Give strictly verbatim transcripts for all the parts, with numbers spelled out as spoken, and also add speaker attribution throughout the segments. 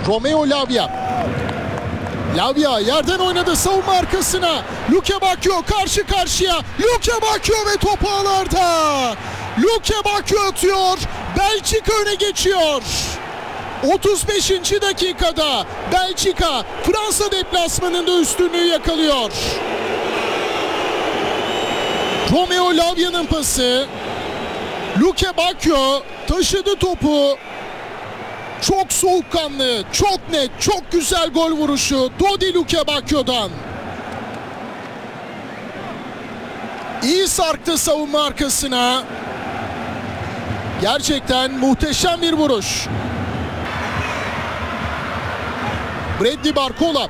Speaker 1: Romeo Lavia. Lavia yerden oynadı savunma arkasına. Luke Bacchio karşı karşıya. Luke Bacchio ve top ağlarda. Luke Bacchio atıyor. Belçika öne geçiyor. otuz beşinci dakikada Belçika Fransa deplasmanında üstünlüğü yakalıyor. Romeo Lavia'nın pası. Luke Bacchio taşıdı topu. Çok soğukkanlı, çok net, çok güzel gol vuruşu Dodi Luke Bacchio'dan. İyi sarktı savunma arkasına. Gerçekten muhteşem bir vuruş. Bradley Barcola.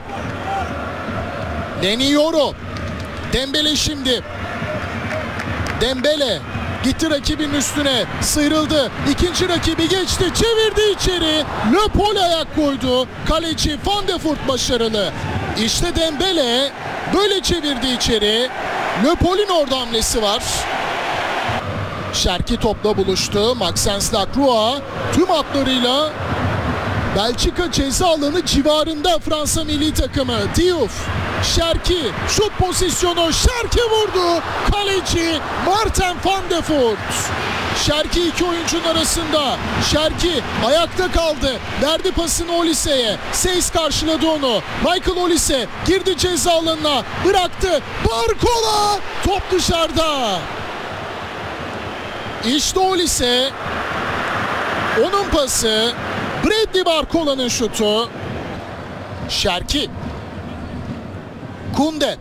Speaker 1: Leny Yoro. Dembele şimdi. Dembele gitti rakibinin üstüne, sıyrıldı. İkinci rakibi geçti, çevirdi içeri. Le Paul ayak koydu. Kaleci Van de Voort başarılı. İşte Dembele böyle çevirdi içeri. Le Paul'ün orada hamlesi var. Cherki topla buluştu. Maxence Lacroix tüm hatlarıyla Belçika ceza alanı civarında Fransa milli takımı. Diouf, Cherki, şut pozisyonu, Cherki vurdu. Kaleci Martin Van de Voort. Cherki iki oyuncunun arasında. Cherki ayakta kaldı. Verdi pasını Olise'ye. Seyss karşıladı onu. Michael Olise girdi ceza alanına. Bıraktı. Barcola. Top dışarıda. İşte Olise. Onun pası. Bradley Barcola'nın şutu. Cherki. Kunde.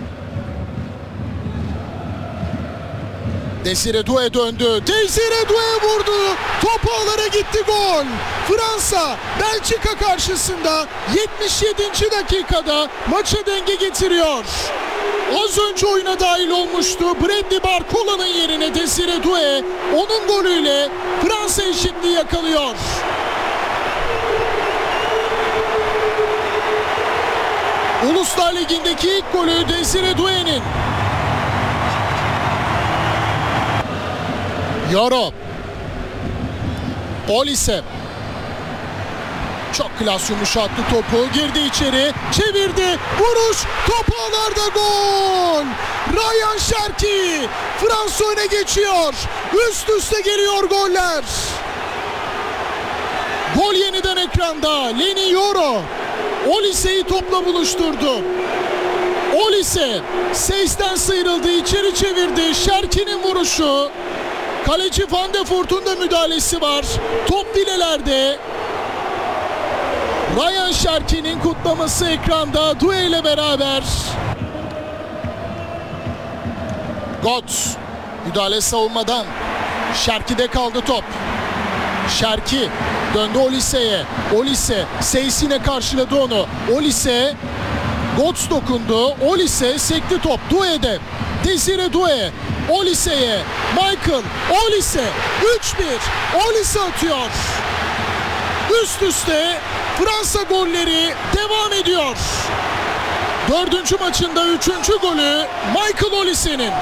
Speaker 1: Desire Doué döndü. Desire Doué vurdu. Top ağlara gitti, gol. Fransa Belçika karşısında yetmiş yedinci dakikada maça denge getiriyor. Az önce oyuna dahil olmuştu. Bradley Barcola'nın yerine Desire Doué onun golüyle Fransa eşitliği yakalıyor. Uluslar Ligi'ndeki ilk golü Desire Doué'nin. Yoro. Olise. Çok klas yumuşattı topu. Girdi içeri. Çevirdi. Vuruş. Top ağlarda, gol. Ryan Cherki. Fransa öne geçiyor. Üst üste geliyor goller. Gol yeniden ekranda. Leny Yoro. Olise'yi topla buluşturdu. Olise Seyss'ten sıyrıldı, içeri çevirdi. Cherki'nin vuruşu. Kaleci Van de Voort'un da müdahalesi var. Top filelerde. Ryan Cherki'nin kutlaması ekranda Doué ile beraber. Götze müdahale savunmadan. Cherki'de kaldı top. Cherki döndü Olise'ye. Olise Seyss yine karşıladı onu. Olise, Götze dokundu. Olise sekti top. Doué'de. Desire Doué. Olise'ye. Michael Olise. üç bir. Olise atıyor. Üst üste Fransa golleri devam ediyor. Dördüncü maçında üçüncü golü Michael Olise'nin.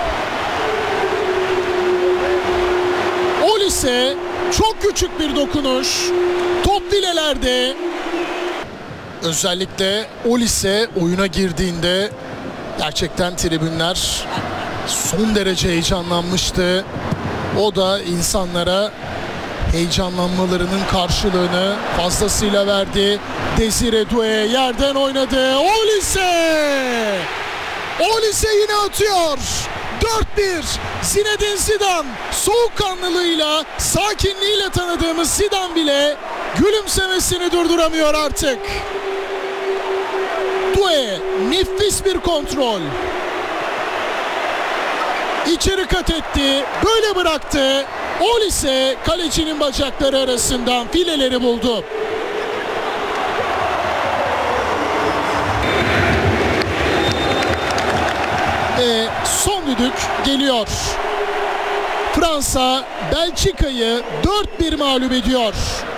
Speaker 1: Olise çok küçük bir dokunuş. Top filelerde. Özellikle Olise oyuna girdiğinde gerçekten tribünler son derece heyecanlanmıştı. O da insanlara heyecanlanmalarının karşılığını fazlasıyla verdi. Desire Doué yerden oynadı. Olise! Olise yine atıyor. dört bir. Zinedine Zidane soğukkanlılığıyla, sakinliğiyle tanıdığımız Zidane bile gülümsemesini durduramıyor artık. Doué nefis bir kontrol. İçeri kat etti. Böyle bıraktı. Olise kalecinin bacakları arasından fileleri buldu. Ve son düdük geliyor. Fransa Belçika'yı dört bir mağlup ediyor.